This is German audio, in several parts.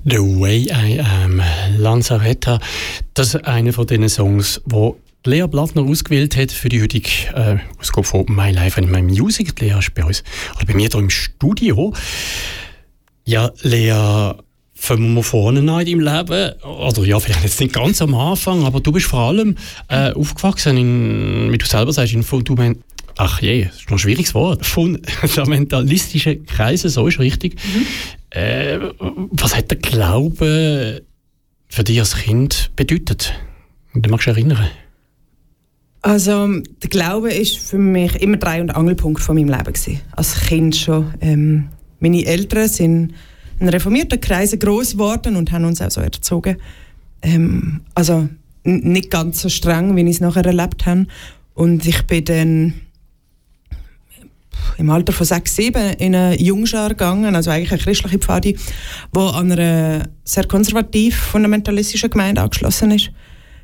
«The Way I Am», Lanzaretta, das ist einer von diesen Songs, wo Lea Blattner ausgewählt hat für die heutige Ausgabe von «My Life and My Music». Lea ist bei uns, oder bei mir hier im Studio. Ja, Lea, fangen wir vorne an in deinem Leben, oder ja, vielleicht jetzt nicht ganz am Anfang, aber du bist vor allem aufgewachsen wie du selber sagst, in das ist noch ein schwieriges Wort, fundamentalistischen Kreisen, so ist richtig. Was hat der Glaube für dich als Kind bedeutet? Du magst dich erinnern? Also, der Glaube war für mich immer Dreh- und Angelpunkt von meinem Leben gewesen. Als Kind schon. Meine Eltern sind in reformierten Kreisen gross geworden und haben uns auch so erzogen. Also nicht ganz so streng, wie ich es nachher erlebt habe. Und ich bin dann im Alter von 6, 7 in eine Jungschar gegangen, also eigentlich eine christliche Pfadi, die an einer sehr konservativ-fundamentalistischen Gemeinde angeschlossen ist.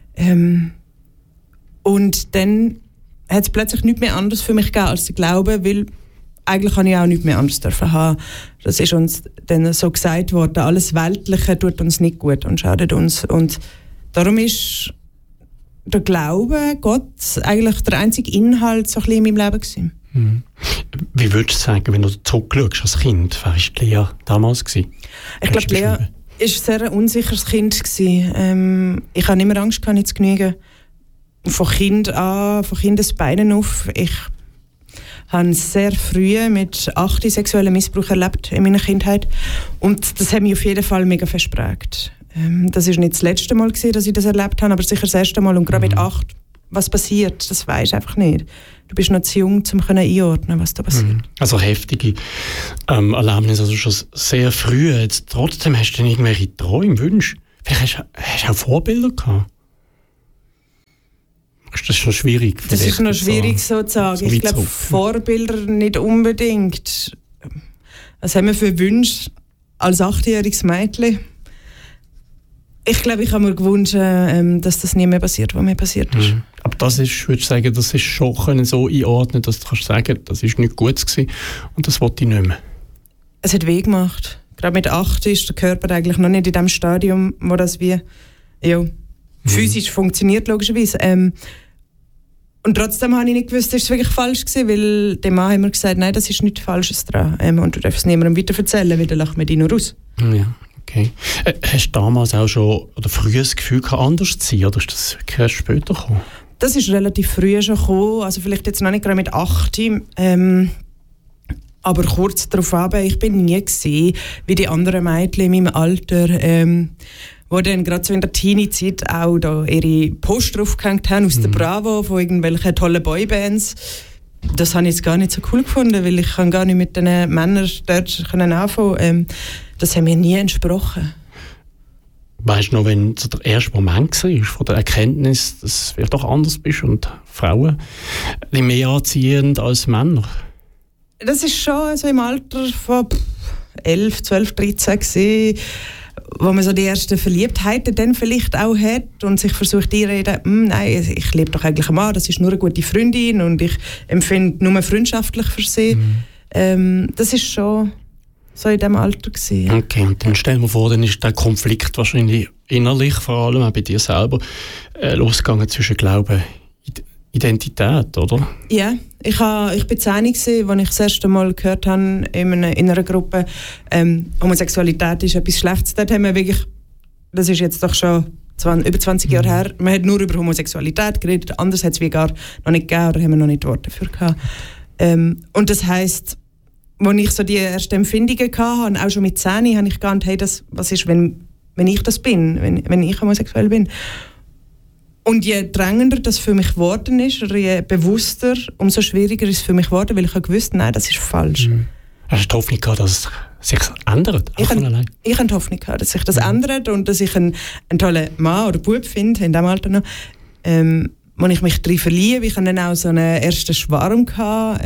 Und dann hat es plötzlich nichts mehr anderes für mich gegeben als der Glaube, weil eigentlich habe ich auch nichts mehr anderes dürfen haben. Das ist uns dann so gesagt worden, alles Weltliche tut uns nicht gut und schadet uns. Und darum ist der Glaube, Gott, eigentlich der einzige Inhalt so ein bisschen in meinem Leben gewesen. Wie würdest du sagen, wenn du zurückschaust als Kind, wer war Lea damals gewesen? Ich glaube, Lea war ein sehr unsicheres Kind gewesen. Ich hatte immer Angst, nicht zu genügen. Von Kindesbeinen auf. Ich habe sehr früh mit 8 sexuellen Missbrauch erlebt in meiner Kindheit. Und das hat mich auf jeden Fall mega fest geprägt. Das war nicht das letzte Mal, dass ich das erlebt habe, aber sicher das erste Mal. Und gerade mit 8, was passiert, das weisst du einfach nicht. Du bist noch zu jung, um einordnen, was da passiert. Also heftige Erlebnisse, also schon sehr früh. Jetzt, trotzdem hast du dann irgendwelche Träume, Wünsche. Vielleicht hast du auch Vorbilder gehabt. Das ist noch schwierig. Das ist noch schwierig so zu sagen. Ich glaube, Vorbilder nicht unbedingt. Was haben wir für Wünsche als 8-jähriges Mädchen? Ich glaube, ich habe mir gewünscht, dass das nie mehr passiert, was mir passiert ist. Aber das ist, würde ich sagen, das ist schon so einordnen, dass du kannst sagen, das war nicht gut gewesen und das wollte ich nicht mehr. Es hat weh gemacht. Gerade mit 8 ist der Körper eigentlich noch nicht in dem Stadium, wo das wie physisch funktioniert, logischerweise. Und trotzdem habe ich nicht gewusst, dass es wirklich falsch war, weil dem Mann hat mir gesagt, nein, das ist nichts Falsches dran. Und du darfst es niemandem weiterverzählen, weil dann lacht man dich nur aus. Ja, okay. Hast du damals auch schon oder früher das Gefühl gehabt, anders zu sein, oder ist das erst später gekommen? Das ist relativ früh schon gekommen, also vielleicht jetzt noch nicht gerade mit 8, aber kurz darauf aber ich bin nie gesehen, wie die anderen Mädchen in meinem Alter, die dann gerade so in der Teenie-Zeit auch da ihre Poster aufgehängt haben aus der Bravo von irgendwelchen tollen Boybands. Das habe ich jetzt gar nicht so cool gefunden, weil ich kann gar nicht mit den Männern dort anfangen. Das hat mir nie entsprochen. Weißt du noch, wenn so der erste Moment war, von der Erkenntnis, dass du doch anders bist und Frauen ein bisschen mehr anziehend als Männer? Das war schon so im Alter von 11, 12, 13 gewesen, wo man so die ersten Verliebtheiten dann vielleicht auch hat und sich versucht einzureden, nein, ich liebe doch eigentlich einen Mann, das ist nur eine gute Freundin und ich empfinde nur freundschaftlich für sie. Das ist schon so in diesem Alter gewesen. Okay, und dann stell dir vor, dann ist der Konflikt wahrscheinlich innerlich, vor allem auch bei dir selber, losgegangen zwischen Glauben und Identität, oder? Ja, ich war 10 gewesen, als ich das erste Mal gehört habe in einer Gruppe, Homosexualität ist etwas Schlechtes. Dort haben wir wirklich, das ist jetzt doch schon über 20 Jahre her, man hat nur über Homosexualität geredet, anders hat es wie gar noch nicht gegeben, oder haben wir noch nicht Worte dafür gehabt. Und das heisst, als ich so die ersten Empfindungen hatte, auch schon mit 10, habe ich gedacht, hey, was ist, wenn ich das bin, wenn ich homosexuell bin? Und je drängender das für mich geworden ist, oder je bewusster, umso schwieriger ist es für mich geworden, weil ich gewusst habe, nein, das ist falsch. Hast du die Hoffnung gehabt, dass es sich ändert? Ich hatte die Hoffnung gehabt, dass sich das ändert und dass ich einen tollen Mann oder Bub finde, in diesem Alter noch, wo ich mich drin verliebe. Ich hatte dann auch so einen ersten Schwarm gehabt,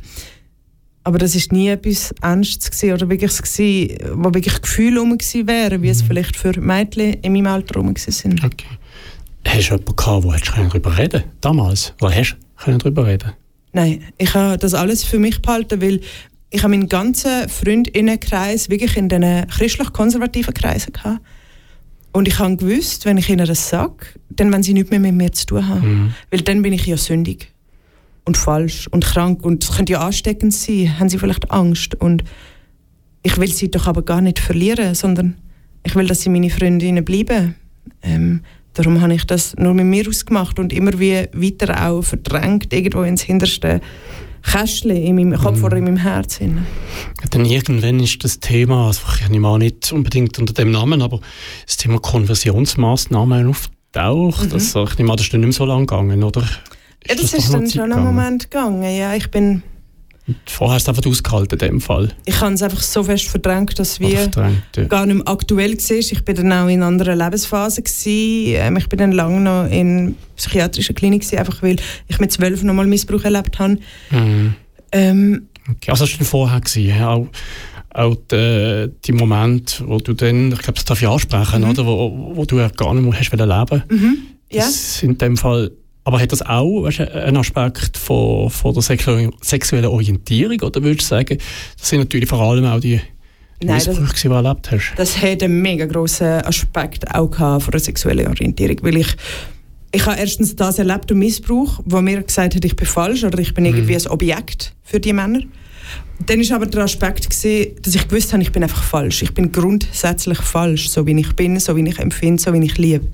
aber das war nie etwas Ernstes gewesen, oder wirklich wo wirklich Gefühle rum gewesen wären, wie es vielleicht für Mädchen in meinem Alter rum sind. Okay. Hast du jemanden gehabt, wo du darüber reden konntest damals? Oder hast du darüber reden? Nein, ich habe das alles für mich behalten, weil ich habe meinen ganzen Freundinnenkreis wirklich in diesen christlich-konservativen Kreisen gehabt. Und ich habe gewusst, wenn ich ihnen das sage, dann wollen sie nichts mehr mit mir zu tun haben. Weil dann bin ich ja sündig und falsch und krank und das könnte ja ansteckend sein, haben sie vielleicht Angst. Und ich will sie doch aber gar nicht verlieren, sondern ich will, dass sie meine Freundinnen bleiben. Darum habe ich das nur mit mir ausgemacht und immer wie weiter auch verdrängt, irgendwo ins hinterste Kästchen in meinem Kopf oder in meinem Herz. Dann irgendwann ist das Thema, also ich nehme an, nicht unbedingt unter dem Namen, aber das Thema Konversionsmaßnahmen auftaucht. Also ich nehme an, das ist dann nicht mehr so lang gegangen, oder? Ja, das ist dann schon einen Moment gegangen. Ja, vorher hast du einfach ausgehalten in dem Fall. Ich habe es einfach so fest verdrängt, dass wir gar nicht mehr aktuell war. Ich war dann auch in anderen Lebensphasen. Ich war dann lange noch in psychiatrischer Klinik, einfach weil ich mit 12 noch mal Missbrauch erlebt habe. Okay. Also das war vorher gewesen, auch die Momente, wo du dann, ich glaube, das darf ich ansprechen, oder, wo du ja gar nicht mehr hast leben. Ja. Das in dem Fall. Aber hat das auch einen Aspekt von der sexuellen Orientierung? Oder würdest du sagen, das sind natürlich vor allem auch die Missbrüche, die du erlebt hast? Das hat einen mega grossen Aspekt auch von der sexuellen Orientierung. Weil ich habe erstens das erlebt, den Missbrauch, wo mir gesagt hat, ich bin falsch oder ich bin irgendwie ein Objekt für die Männer. Dann war aber der Aspekt, dass ich gewusst habe, ich bin einfach falsch. Ich bin grundsätzlich falsch, so wie ich bin, so wie ich empfinde, so wie ich liebe.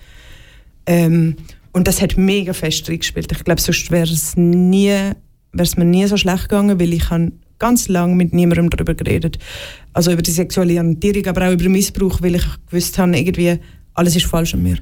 Und das hat mega fest reingespielt. Ich glaube, sonst wäre es mir nie so schlecht gegangen, weil ich ganz lange mit niemandem darüber geredet. Also über die sexuelle Orientierung, aber auch über den Missbrauch, weil ich gewusst habe, irgendwie alles ist falsch an mir.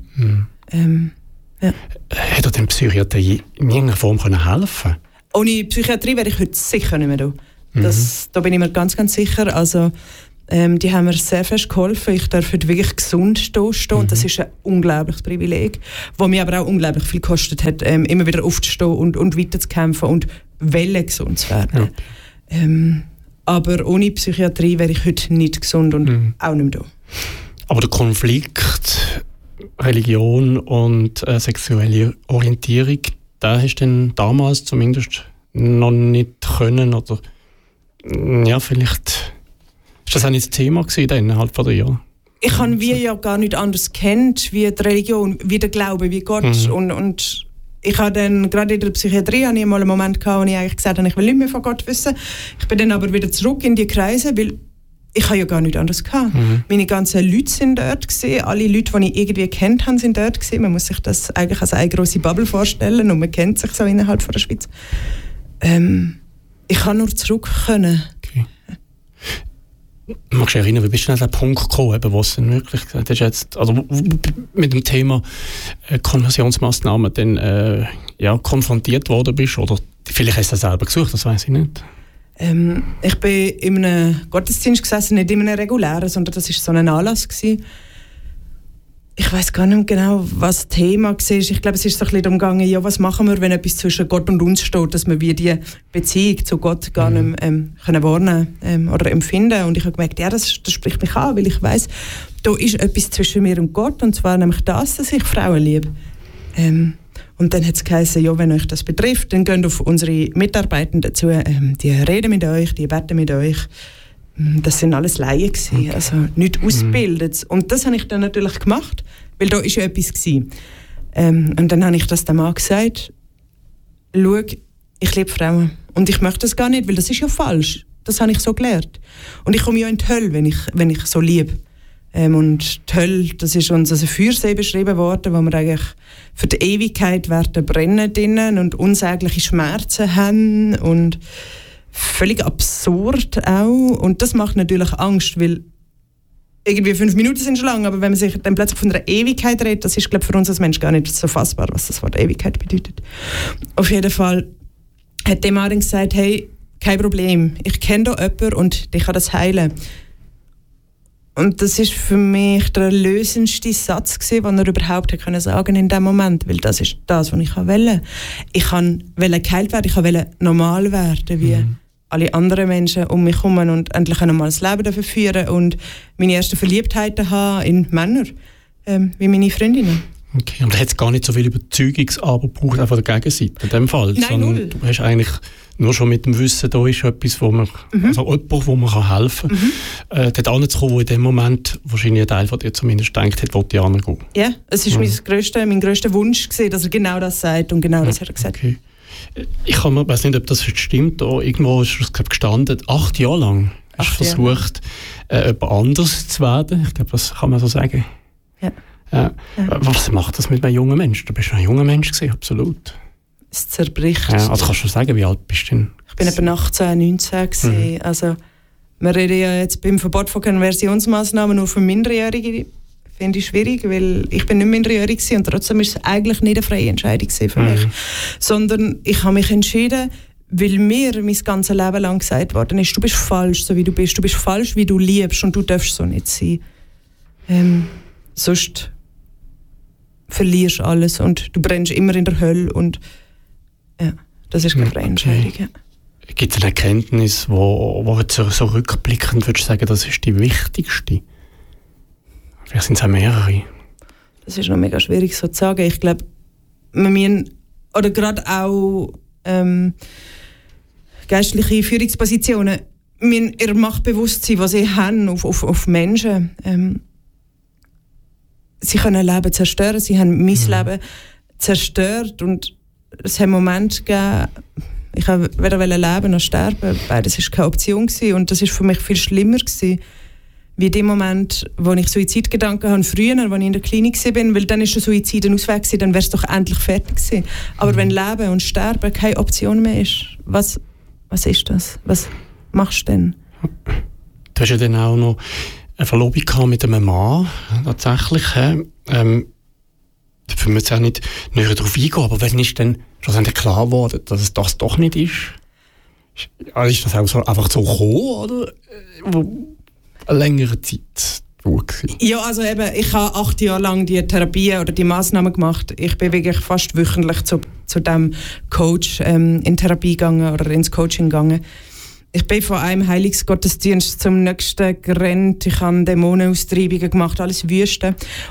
Ja. Hätte dir Psychiatrie in irgendeiner Form helfen können? Ohne Psychiatrie wäre ich heute sicher nicht mehr da. Da bin ich mir ganz, ganz sicher. Also, die haben mir sehr fest geholfen. Ich darf heute wirklich gesund stehen. Und das ist ein unglaubliches Privileg, das mir aber auch unglaublich viel gekostet hat, immer wieder aufzustehen und weiterzukämpfen und gesund zu werden. Ja. Aber ohne Psychiatrie wäre ich heute nicht gesund und auch nicht mehr da. Aber der Konflikt Religion und sexuelle Orientierung, da hast du dann damals zumindest noch nicht können, oder ja, vielleicht ist das auch nicht das Thema gewesen, innerhalb von der Jahre? Ich habe ja gar nicht anders kennt wie die Religion, wie der Glaube, wie Gott. Und ich habe dann, gerade in der Psychiatrie, habe ich mal einen Moment gehabt, wo ich eigentlich gesagt habe, ich will nicht mehr von Gott wissen. Ich bin dann aber wieder zurück in die Kreise, weil ich habe ja gar nichts anderes gehabt. Meine ganzen Leute sind dort gewesen, alle Leute, die ich irgendwie kennt habe, sind dort gewesen. Man muss sich das eigentlich als eine grosse Bubble vorstellen und man kennt sich so innerhalb von der Schweiz. Ich kann nur zurück können. Okay. Magst du dich erinnern, wie bist du an den Punkt gekommen, wo es dann wirklich gesagt hast, jetzt, also mit dem Thema Konversionsmaßnahmen dann konfrontiert worden bist? Oder vielleicht hast du das selber gesucht, das weiss ich nicht. Ich bin in einem Gottesdienst gesessen, nicht in einem regulären, sondern das war so ein Anlass gewesen. Ich weiss gar nicht genau, was das Thema war. Ich glaube, es ist so ein bisschen darum gegangen, ja, was machen wir, wenn etwas zwischen Gott und uns steht, dass wir wie die Beziehung zu Gott gar nicht können wahrnehmen oder empfinden. Und ich habe gemerkt, ja, das spricht mich an, weil ich weiss, da ist etwas zwischen mir und Gott, und zwar nämlich das, dass ich Frauen liebe. Und dann hat es geheißen, ja, wenn euch das betrifft, dann geht auf unsere Mitarbeitenden zu, die reden mit euch, die beten mit euch. Das sind alles Laien gewesen, okay. Also nicht ausgebildet. Und das habe ich dann natürlich gemacht, weil da war ja etwas gewesen. Und dann habe ich das dem Mann gesagt, schau, ich liebe Frauen und ich möchte das gar nicht, weil das ist ja falsch. Das habe ich so gelernt. Und ich komme ja in die Hölle, wenn ich so liebe. Und die Hölle, das ist uns als ein Feuersee beschrieben worden, wo wir eigentlich für die Ewigkeit werden brennen drinnen und unsägliche Schmerzen haben und völlig absurd auch. Und das macht natürlich Angst, weil irgendwie 5 Minuten sind schon lang, aber wenn man sich dann plötzlich von einer Ewigkeit redet, das ist, glaube ich, für uns als Mensch gar nicht so fassbar, was das Wort Ewigkeit bedeutet. Auf jeden Fall hat der Mann gesagt, hey, kein Problem, ich kenne da jemanden und ich kann das heilen. Und das ist für mich der erlösendste Satz gewesen, den er überhaupt sagen konnte in dem Moment, weil das ist das, was ich wollte. Ich wollte geheilt werden, ich wollte normal werden, wie alle anderen Menschen um mich herum und endlich ein normales Leben führen und meine ersten Verliebtheiten haben in Männer, wie meine Freundinnen. Okay, und da hat es gar nicht so viel Überzeugungsarbeit gebraucht von der Gegenseite in dem Fall? Nein, null. Du hast eigentlich nur schon mit dem Wissen, da ist etwas, wo man, also jemand, wo man helfen kann, dort anzukommen, wo in dem Moment wahrscheinlich ein Teil von dir zumindest denkt hat, wollte ich angehen. Ja, es ist mein grösster Wunsch gewesen, dass er genau das sagt und genau das hat er gesagt. Okay. Ich weiß nicht, ob das jetzt stimmt, da irgendwo ist es gestanden, 8 Jahre lang hast du versucht, jemand anders zu werden. Ich glaube, das kann man so sagen. Ja. Was macht das mit einem jungen Menschen? Du bist ein junger Mensch gewesen, absolut. Es zerbricht. Ja, also kannst du sagen, wie alt bist du denn? Ich bin etwa 18, 19 gewesen. Also, wir reden ja jetzt beim Verbot von Konversionsmaßnahmen nur für Minderjährige. Finde ich schwierig, weil ich bin nicht minderjährig gewesen und trotzdem ist es eigentlich nicht eine freie Entscheidung für mich. Sondern ich habe mich entschieden, weil mir mein ganzes Leben lang gesagt worden ist, du bist falsch, so wie du bist. Du bist falsch, wie du liebst und du darfst so nicht sein. Sonst verlierst alles und du brennst immer in der Hölle und ja, das ist keine freie Entscheidung. Ja. Gibt es eine Erkenntnis, wo so rückblickend würdest du sagen, das ist die wichtigste? Vielleicht sind es auch mehrere. Das ist noch mega schwierig so zu sagen. Ich glaube, wir müssen, oder gerade auch geistliche Führungspositionen, müssen ihr Machtbewusstsein, was sie haben auf Menschen. Sie können Leben zerstören, sie haben mein Leben zerstört und es hat Momente gegeben, ich wollte weder leben noch sterben. Beides war keine Option gewesen. Und das war für mich viel schlimmer gewesen, wie dem Moment, wo ich Suizidgedanken hatte, früher, als ich in der Klinik war, weil dann ist der Suizid ein Ausweg gewesen, dann wäre es doch endlich fertig gewesen. Aber wenn Leben und Sterben keine Option mehr ist, was ist das? Was machst du denn? Du hast ja dann auch noch eine Verlobung mit einem Mann, tatsächlich. Da müssen wir jetzt auch nicht näher darauf eingehen, aber wenn ist dann schlussendlich klar geworden, dass es das doch nicht ist? Ist das auch so, einfach so gekommen, oder? Eine längere Zeit durch? Ja, also eben, ich habe 8 Jahre lang die Therapie oder die Massnahmen gemacht. Ich bin wirklich fast wöchentlich zu dem Coach in Therapie gegangen oder ins Coaching gegangen. Ich bin von einem Heilungsgottesdienst zum nächsten gerannt. Ich habe Dämonenaustreibungen gemacht, alles Wüste.